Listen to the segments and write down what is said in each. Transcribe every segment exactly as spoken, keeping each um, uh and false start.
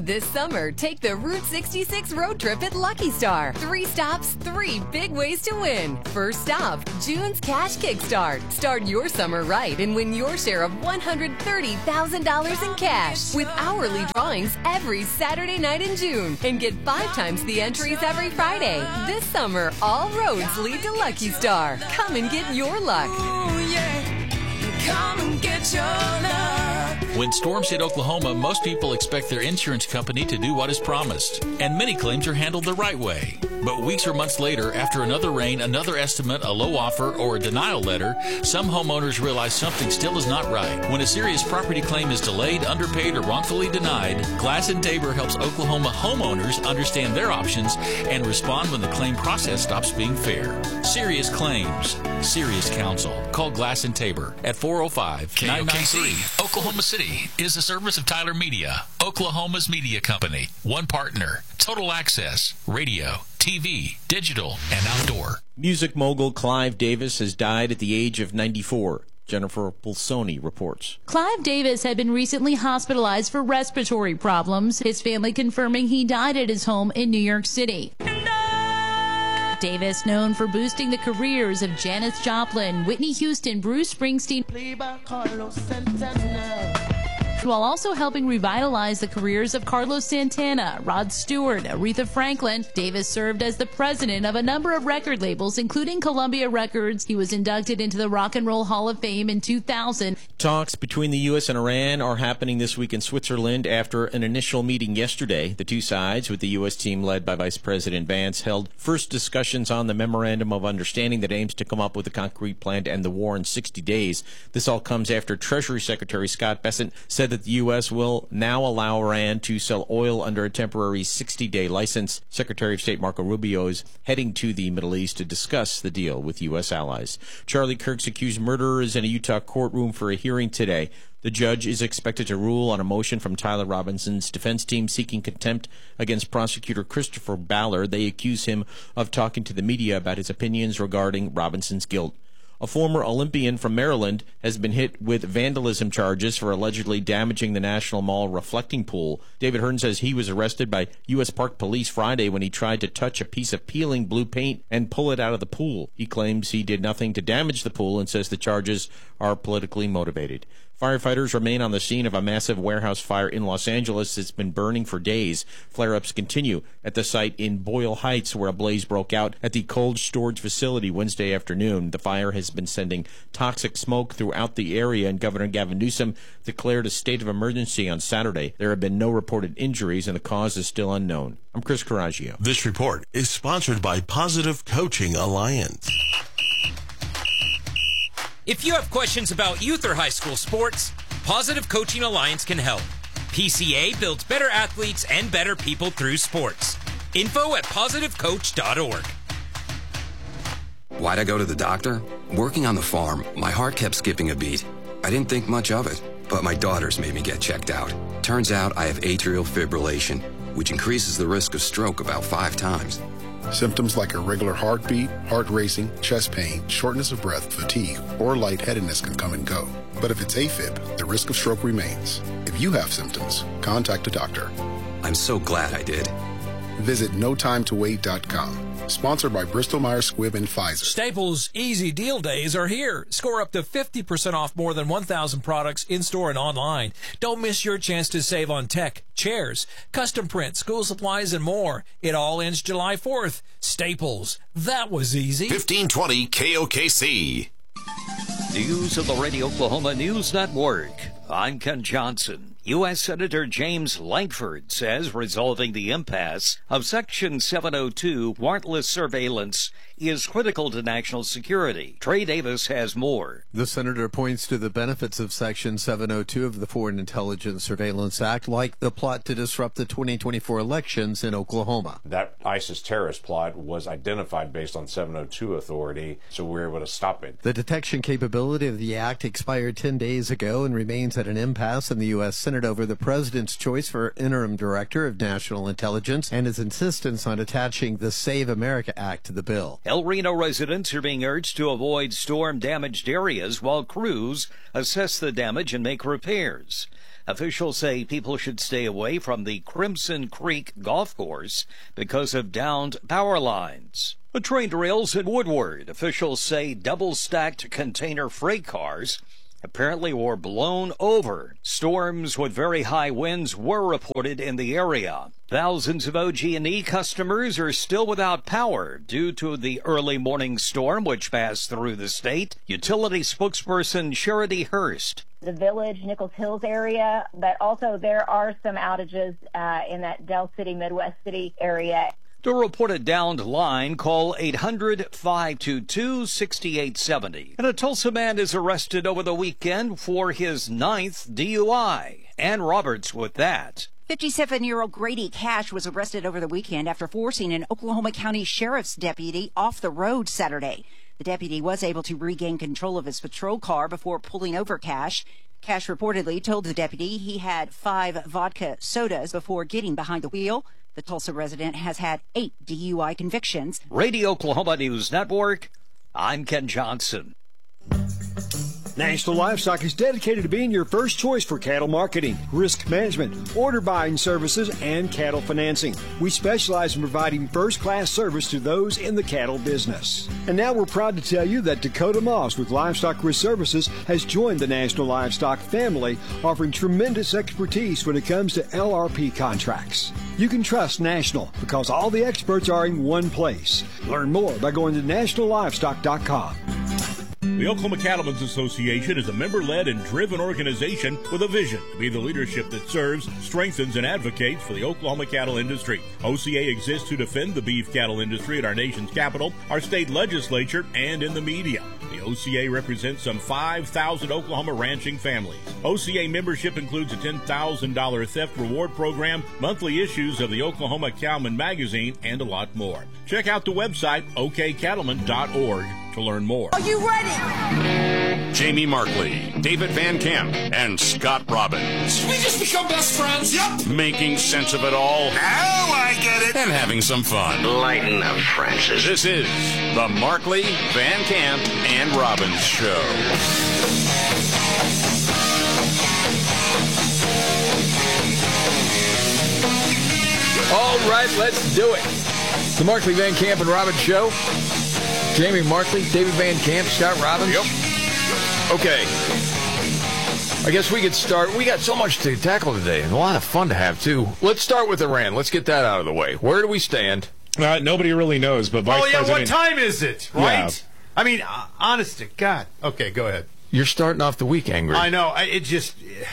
This summer, take the Route sixty-six road trip at Lucky Star. Three stops, three big ways to win. First stop, June's Cash Kickstart. Start your summer right and win your share of one hundred thirty thousand dollars in cash with hourly drawings every Saturday night in June. And get five times the entries every Friday. This summer, all roads lead to Lucky Star. Come and get your luck. Ooh, yeah. Come and get your luck. When storms hit Oklahoma, most people expect their insurance company to do what is promised, and many claims are handled the right way. But weeks or months later, after another rain, another estimate, a low offer, or a denial letter, some homeowners realize something still is not right. When a serious property claim is delayed, underpaid, or wrongfully denied, Glass and Tabor helps Oklahoma homeowners understand their options and respond when the claim process stops being fair. Serious claims, serious counsel. Call Glass and Tabor at four oh five, nine nine three. Oklahoma City is a service of Tyler Media, Oklahoma's media company. One partner, total access, radio, T V, digital, and outdoor. Music mogul Clive Davis has died at the age of ninety-four. Jennifer Pulsoni reports. Clive Davis had been recently hospitalized for respiratory problems, his family confirming he died at his home in New York City. Davis, known for boosting the careers of Janis Joplin, Whitney Houston, Bruce Springsteen, while also helping revitalize the careers of Carlos Santana, Rod Stewart, Aretha Franklin. Davis served as the president of a number of record labels, including Columbia Records. He was inducted into the Rock and Roll Hall of Fame in two thousand. Talks between the U S and Iran are happening this week in Switzerland after an initial meeting yesterday. The two sides, with the U S team led by Vice President Vance, held first discussions on the Memorandum of Understanding that aims to come up with a concrete plan to end the war in sixty days. This all comes after Treasury Secretary Scott Bessent said that the U S will now allow Iran to sell oil under a temporary sixty-day license. Secretary of State Marco Rubio is heading to the Middle East to discuss the deal with U S allies. Charlie Kirk's accused murderer is in a Utah courtroom for a hearing today. The judge is expected to rule on a motion from Tyler Robinson's defense team seeking contempt against prosecutor Christopher Ballard. They accuse him of talking to the media about his opinions regarding Robinson's guilt. A former Olympian from Maryland has been hit with vandalism charges for allegedly damaging the National Mall reflecting pool. David Hearn says he was arrested by U S Park Police Friday when he tried to touch a piece of peeling blue paint and pull it out of the pool. He claims he did nothing to damage the pool and says the charges are politically motivated. Firefighters remain on the scene of a massive warehouse fire in Los Angeles that's been burning for days. Flare-ups continue at the site in Boyle Heights, where a blaze broke out at the cold storage facility Wednesday afternoon. The fire has been sending toxic smoke throughout the area, and Governor Gavin Newsom declared a state of emergency on Saturday. There have been no reported injuries, and the cause is still unknown. I'm Chris Coraggio. This report is sponsored by Positive Coaching Alliance. If you have questions about youth or high school sports, Positive Coaching Alliance can help. P C A builds better athletes and better people through sports. Info at positive coach dot org. Why'd I go to the doctor? Working on the farm, my heart kept skipping a beat. I didn't think much of it, but my daughters made me get checked out. Turns out I have atrial fibrillation, which increases the risk of stroke about five times. Symptoms like irregular heartbeat, heart racing, chest pain, shortness of breath, fatigue, or lightheadedness can come and go. But if it's AFib, the risk of stroke remains. If you have symptoms, contact a doctor. I'm so glad I did. Visit no time to wait dot com. Sponsored by Bristol Myers Squibb and Pfizer. Staples Easy Deal Days are here. Score up to fifty percent off more than one thousand products in-store and online. Don't miss your chance to save on tech, chairs, custom print, school supplies, and more. It all ends July fourth. Staples. That was easy. fifteen twenty K O K C. News of the Radio Oklahoma News Network. I'm Ken Johnson. U S Senator James Lankford says resolving the impasse of Section seven oh two warrantless surveillance is critical to national security. Trey Davis has more. The senator points to the benefits of Section seven oh two of the Foreign Intelligence Surveillance Act, like the plot to disrupt the twenty twenty-four elections in Oklahoma. That ISIS terrorist plot was identified based on seven oh two authority, so we were able to stop it. The detection capability of the act expired ten days ago and remains at an impasse in the U S Senate over the president's choice for interim director of national intelligence and his insistence on attaching the Save America Act to the bill. El Reno residents are being urged to avoid storm-damaged areas while crews assess the damage and make repairs. Officials say people should stay away from the Crimson Creek golf course because of downed power lines. A train derails in Woodward. Officials say double-stacked container freight cars apparently were blown over. Storms with very high winds were reported in the area. Thousands of O G and E customers are still without power due to the early morning storm which passed through the state. Utility spokesperson Charity Hurst. The Village, Nichols Hills area, but also there are some outages uh, in that Del City, Midwest City area. To report a downed line, call eight hundred, five two two, six eight seven zero. And a Tulsa man is arrested over the weekend for his ninth D U I. Ann Roberts with that. fifty-seven-year-old Grady Cash was arrested over the weekend after forcing an Oklahoma County Sheriff's deputy off the road Saturday. The deputy was able to regain control of his patrol car before pulling over Cash. Cash reportedly told the deputy he had five vodka sodas before getting behind the wheel. The Tulsa resident has had eight D U I convictions. Radio Oklahoma News Network, I'm Ken Johnson. National Livestock is dedicated to being your first choice for cattle marketing, risk management, order buying services, and cattle financing. We specialize in providing first-class service to those in the cattle business. And now we're proud to tell you that Dakota Moss with Livestock Risk Services has joined the National Livestock family, offering tremendous expertise when it comes to L R P contracts. You can trust National because all the experts are in one place. Learn more by going to national livestock dot com. The Oklahoma Cattlemen's Association is a member-led and driven organization with a vision to be the leadership that serves, strengthens, and advocates for the Oklahoma cattle industry. O C A exists to defend the beef cattle industry at our nation's capital, our state legislature, and in the media. The O C A represents some five thousand Oklahoma ranching families. O C A membership includes a ten thousand dollars theft reward program, monthly issues of the Oklahoma Cowman magazine, and a lot more. Check out the website o k cattlemen dot org to learn more. Are you ready? Jamie Markley, David Van Camp, and Scott Robbins. We just become best friends. Yep. Making sense of it all. Now I get it. And having some fun. Lighten up, Francis. This is the Markley, Van Camp, and Robbins Show. All right, let's do it. The Markley, Van Camp, and Robbins Show. Jamie Markley, David Van Camp, Scott Robbins. Yep. Okay. I guess we could start. We got so much to tackle today, and a lot of fun to have, too. Let's start with Iran. Let's get that out of the way. Where do we stand? Uh, nobody really knows, but Vice oh, yeah, President... what time is it, right? Yeah. I mean, uh, honest to God. Okay, go ahead. You're starting off the week angry. I know. I, it just...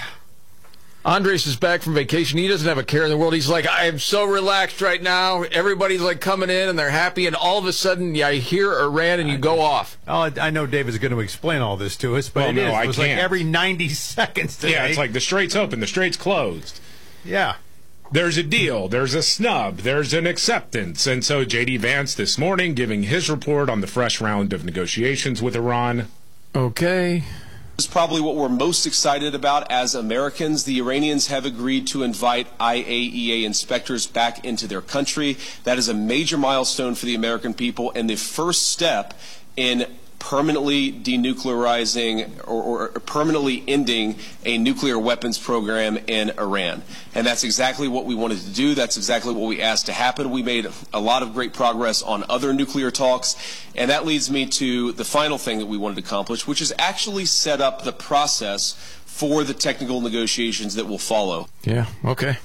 Andres is back from vacation. He doesn't have a care in the world. He's like, I am so relaxed right now. Everybody's like coming in and they're happy, and all of a sudden, yeah, you hear Iran and you go off. Oh, I know David's going to explain all this to us, but well, it no, is. I It was can't. like every ninety seconds today. Yeah, it's like the strait's open, the strait's closed. Yeah. There's a deal, there's a snub, there's an acceptance. And so J D Vance this morning giving his report on the fresh round of negotiations with Iran. Okay. This is probably what we're most excited about as Americans. The Iranians have agreed to invite I A E A inspectors back into their country. That is a major milestone for the American people and the first step in permanently denuclearizing or, or permanently ending a nuclear weapons program in Iran. And that's exactly what we wanted to do. That's exactly what we asked to happen. We made a lot of great progress on other nuclear talks. And that leads me to the final thing that we wanted to accomplish, which is actually set up the process for the technical negotiations that will follow. Yeah, okay.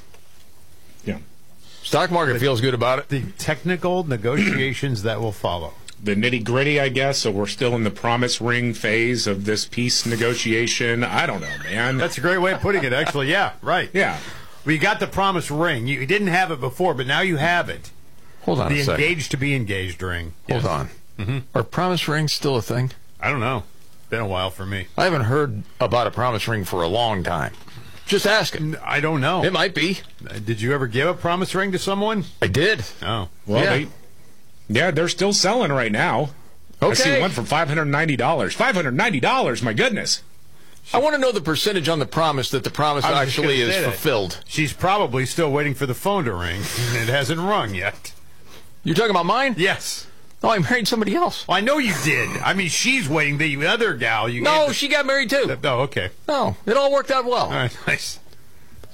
Yeah. Stock market the, feels good about it. The technical negotiations that will follow. The nitty-gritty, I guess, so we're still in the promise ring phase of this peace negotiation. I don't know, man. That's a great way of putting it, actually. Yeah, right. Yeah. Well, you got the promise ring. You didn't have it before, but now you have it. Hold on the a second. The engaged to be engaged ring. Hold yes. on. Mm-hmm. Are promise rings still a thing? I don't know. Been a while for me. I haven't heard about a promise ring for a long time. Just asking. I don't know. It might be. Uh, did you ever give a promise ring to someone? I did. Oh. Well, yeah. they... Yeah, they're still selling right now. Okay. I see one for five hundred ninety dollars. five hundred ninety dollars, my goodness. I want to know the percentage on the promise that the promise actually is fulfilled. That. She's probably still waiting for the phone to ring, and it hasn't rung yet. You're talking about mine? Yes. Oh, I married somebody else. Well, I know you did. I mean, she's waiting. The other gal. You no, the, Oh, she got married too. The, oh, okay. No, it all worked out well. All right, nice.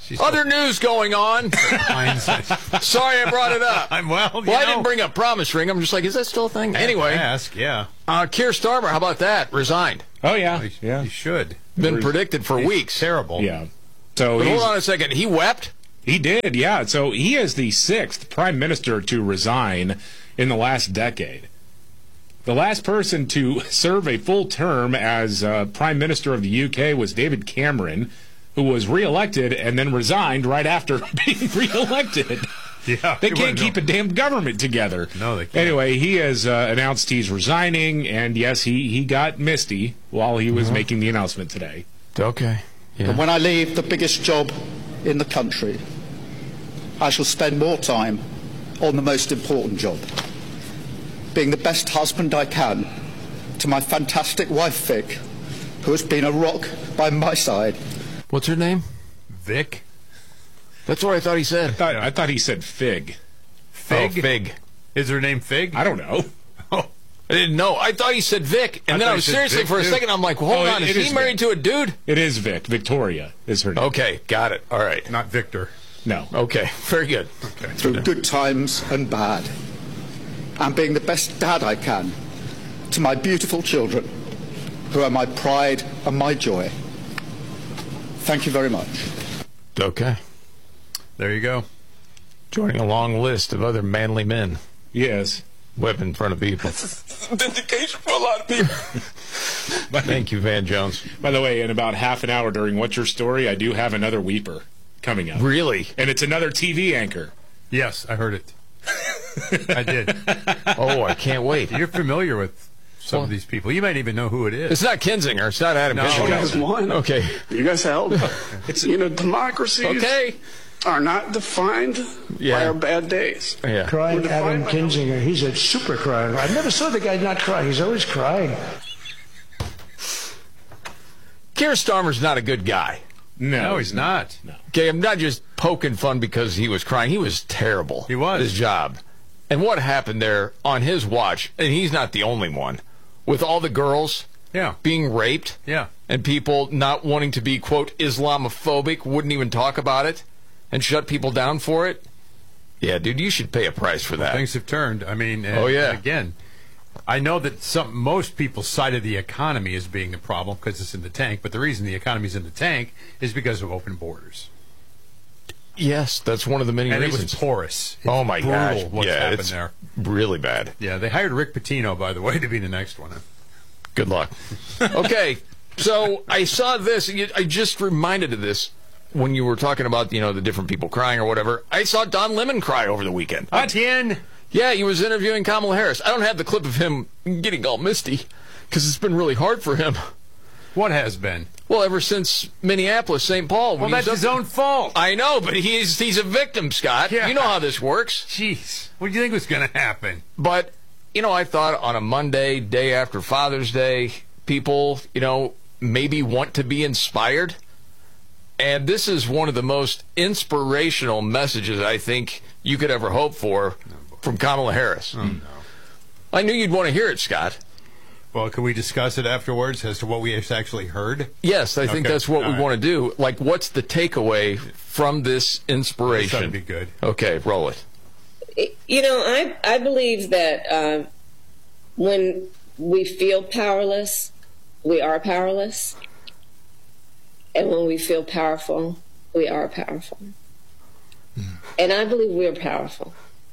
Other news going on. Sorry I brought it up. I'm well, you Well, I know. didn't bring up promise ring. I'm just like, is that still a thing? I had to Anyway. ask, yeah. Uh, Keir Starmer, how about that? Resigned. Oh, yeah. Well, yeah. You should. Been predicted for He's weeks. Terrible. Yeah. So But he's- hold on a second. He wept? He did, yeah. So he is the sixth prime minister to resign in the last decade. The last person to serve a full term as uh, prime minister of the U K was David Cameron, who was reelected and then resigned right after being reelected. Yeah, They you can't wouldn't keep know. a damn government together. No, they can't. Anyway, he has uh, announced he's resigning, and yes, he, he got misty while he was Mm-hmm. making the announcement today. Okay. And when I leave the biggest job in the country, I shall spend more time on the most important job, being the best husband I can to my fantastic wife, Vic, who has been a rock by my side. What's her name? Vic? That's what I thought he said. I thought, I thought he said Fig. Fig? Oh, Fig. Is her name Fig? I don't know. Oh, I didn't know. I thought he said Vic. And I then thought I he was said seriously Vic, for a too. second, I'm like, well, hold Oh, on. it- Is it he is married Vic. to a dude? It is Vic. Victoria is her name. Okay, got it. All right. not Victor. No. Okay, very good. Through good times and bad, and being the best dad I can to my beautiful children, who are my pride and my joy. Thank you very much. Okay. There you go. Joining a long list of other manly men. Yes. Whip in front of people. Vindication for a lot of people. Thank you, Van Jones. By the way, in about half an hour during What's Your Story, I do have another weeper coming up. Really? And it's another T V anchor. Yes, I heard it. I did. Oh, I can't wait. You're familiar with some Well- of these people. You might even know who it is. It's not Kinzinger. It's not Adam No. Kinzinger. You guys won. Okay. You guys held. It's you know democracies Okay. are not defined Yeah. by our bad days. Yeah. Crying Crying Adam Kinzinger. He's a super crier. I never saw the guy not cry. He's always crying. Keir Starmer's not a good guy. No, No, he's not. No. Okay, I'm not just poking fun because he was crying. He was terrible. He was. at his job. And what happened there on his watch, and he's not the only one, with all the girls Yeah. being raped Yeah. and people not wanting to be, quote, Islamophobic, wouldn't even talk about it and shut people down for it. Yeah, dude, you should pay a price for that. Things have turned. I mean, and, Oh, yeah. and again, I know that some most people cited the economy as being the problem because it's in the tank, but the reason the economy's in the tank is because of open borders. Yes, that's one of the many And reasons. it was porous. It's oh, my brutal gosh. what's yeah, happened it's there. really bad. Yeah, they hired Rick Pitino, by the way, to be the next one. Good luck. Okay, so I saw this. and I just reminded of this when you were talking about, you know, the different people crying or whatever. I saw Don Lemon cry over the weekend. Again? Yeah, he was interviewing Kamala Harris. I don't have the clip of him getting all misty because it's been really hard for him. What has been? Well, ever since Minneapolis, Saint Paul. Well, that's his own fault. I know, but he's he's a victim, Scott. Yeah. You know how this works. Jeez. What do you think was going to happen? But, you know, I thought on a Monday, day after Father's Day, people, you know, maybe want to be inspired. And this is one of the most inspirational messages I think you could ever hope for from Kamala Harris. Oh, no. I knew you'd want to hear it, Scott. Well, can we discuss it afterwards as to what we actually heard? Yes, I think Okay. that's what All we right. want to do. Like, what's the takeaway from this inspiration? That'd be good. Okay, roll it. You know, I I believe that uh, when we feel powerless, we are powerless, and when we feel powerful, we are powerful. And I believe we're powerful.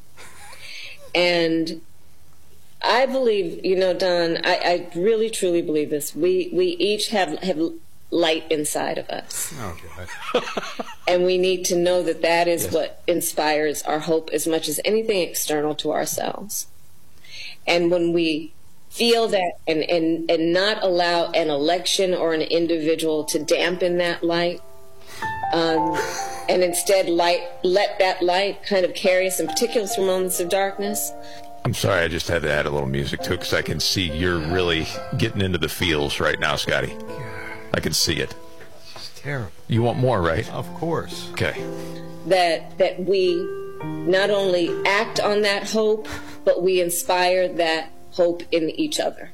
And I believe, you know, Don, I, I really truly believe this. We we each have have light inside of us. Oh, God. And we need to know that that is Yes. what inspires our hope as much as anything external to ourselves. And when we feel that and, and, and not allow an election or an individual to dampen that light, um, and instead light, let that light kind of carry us in particular through moments of darkness. I'm sorry, I just had to add a little music to it because I can see you're really getting into the feels right now, Scotty. I can see it. It's terrible. You want more, right? Of course. Okay. That that we not only act on that hope, but we inspire that hope in each other.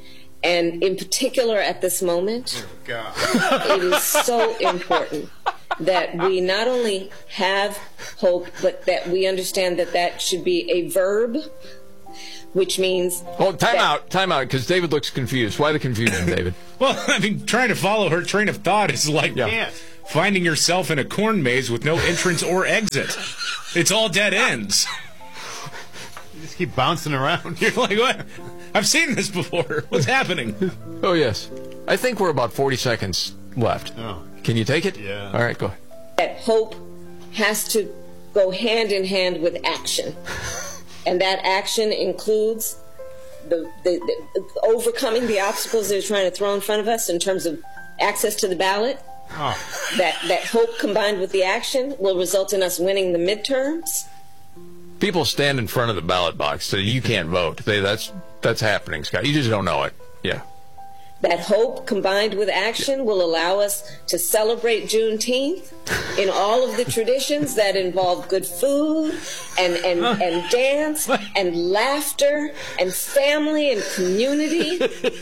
And in particular at this moment, God. it is so important that we not only have hope, but that we understand that that should be a verb, which means... Oh, time out, time out, because David looks confused. Why the confusion, David? Well, I mean, trying to follow her train of thought is like Yeah. finding yourself in a corn maze with no entrance or exit. It's all dead ends. You just keep bouncing around. You're like, what? I've seen this before. What's happening? Oh, yes. I think we're about forty seconds left. Oh. Can you take it? Yeah. All right, go ahead. that hope has to go hand in hand with action. And that action includes the, the, the overcoming the obstacles they're trying to throw in front of us in terms of access to the ballot. Oh. That, that hope combined with the action will result in us winning the midterms. People stand in front of the ballot box so you can't vote. They, that's that's happening, Scott. You just don't know it. Yeah. That hope combined with action will allow us to celebrate Juneteenth in all of the traditions that involve good food and, and, and dance and laughter and family and community.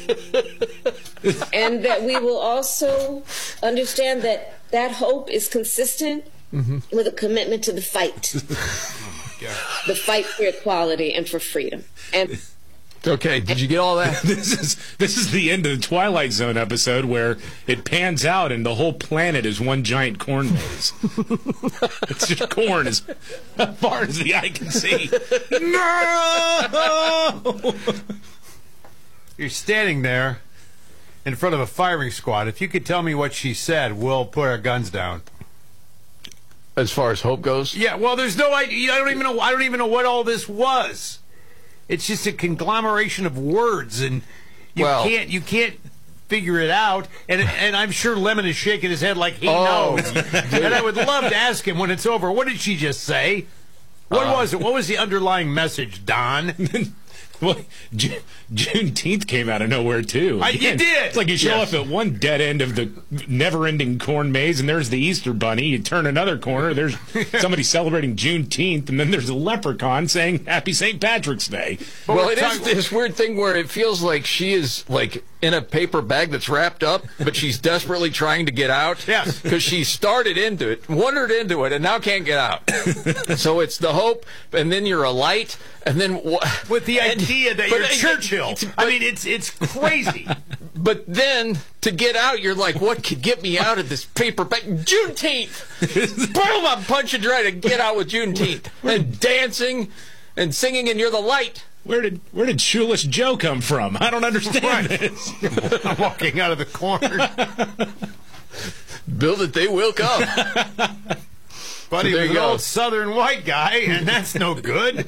And that we will also understand that that hope is consistent mm-hmm. with a commitment to the fight. Oh, the fight for equality and for freedom. And okay, did you get all that? This is this is the end of the Twilight Zone episode where it pans out and the whole planet is one giant corn maze. It's just corn as far as the eye can see. No! You're standing there in front of a firing squad. If you could tell me what she said, we'll put our guns down. As far as hope goes? Yeah, well, there's no idea. I don't even know. I don't even know what all this was. It's just a conglomeration of words, and you well, can't you can't figure it out. And and I'm sure Lemon is shaking his head like he oh, knows. And I would love to ask him when it's over. What did she just say? What uh, was it? What was the underlying message, Don? Well, June, Juneteenth came out of nowhere, too. I, you did! It's like you show yes. up at one dead end of the never-ending corn maze, and there's the Easter Bunny. You turn another corner, there's somebody celebrating Juneteenth, and then there's a leprechaun saying Happy Saint Patrick's Day. But well, it is this weird thing where it feels like she is, like, in a paper bag that's wrapped up, but she's desperately trying to get out. Yes. Because she started into it, wandered into it, and now can't get out. So it's the hope, and then you're a light, and then... Wh- With the and, idea that you're Churchill. But, I mean, it's it's crazy. But then, to get out, you're like, what could get me out of this paper bag? Juneteenth! Boom, I'm punching trying to get out with Juneteenth. And dancing and singing, and you're the light. Where did where did Shoeless Joe come from? I don't understand right. this. Walking out of the corner. Build it, they will come. But he was an old southern white guy, and that's no good.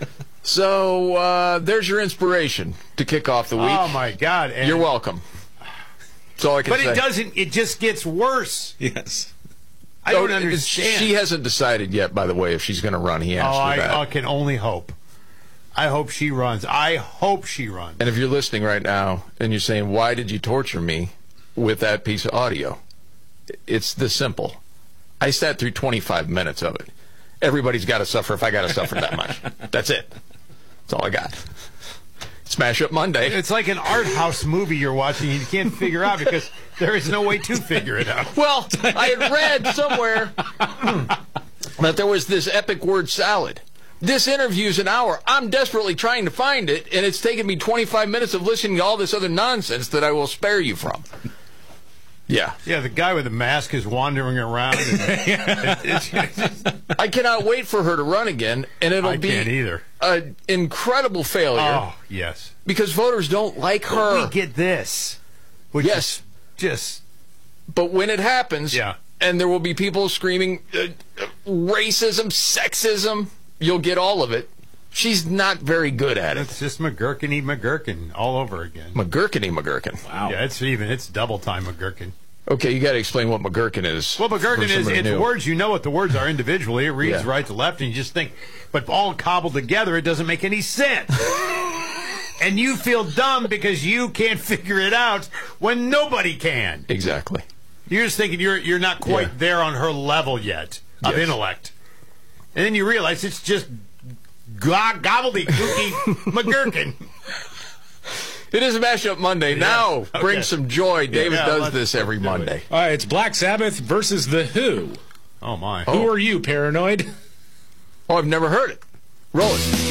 So uh, there's your inspiration to kick off the week. Oh, my God. And you're welcome. That's all I can but say. But it doesn't, it just gets worse. Yes. I don't oh, understand. She hasn't decided yet, by the way, if she's going to run. He asked oh, her that. I, I can only hope. I hope she runs. I hope she runs. And if you're listening right now and you're saying, why did you torture me with that piece of audio? It's this simple. I sat through twenty-five minutes of it. Everybody's got to suffer if I got to suffer that much. That's it. That's all I got. Smash Up Monday. It's like an art house movie you're watching and you can't figure out because there is no way to figure it out. Well, I had read somewhere that there was this epic word salad. This interview's an hour. I'm desperately trying to find it, and it's taken me twenty-five minutes of listening to all this other nonsense that I will spare you from. Yeah. Yeah, the guy with the mask is wandering around. And it's, it's just... I cannot wait for her to run again, and it'll I be can't either. an incredible failure. Oh, yes. Because voters don't like her. But we get this. Which yes. Is just... But when it happens, yeah. and there will be people screaming uh, racism, sexism, you'll get all of it. She's not very good at it. It's just McGurkiny McGurkin all over again. McGurkiny McGurkin. Wow. Yeah, it's even, it's double time McGurkin. Okay, you got to explain what McGurkin is. Well, McGurkin is, it's new. words, you know what the words are individually. It reads yeah. right to left, and you just think, but all cobbled together, it doesn't make any sense. And you feel dumb because you can't figure it out when nobody can. Exactly. You're just thinking you're you're not quite yeah. there on her level yet of yes. intellect. And then you realize it's just go- gobbledygooky McGurkin. It is a Mashup Monday. Yeah. Now, Okay. bring some joy. David Yeah, does let's- this every let's do it. Monday. Uh, it's Black Sabbath versus The Who. Oh, my. Who are you, Paranoid? Oh, I've never heard it. Roll it.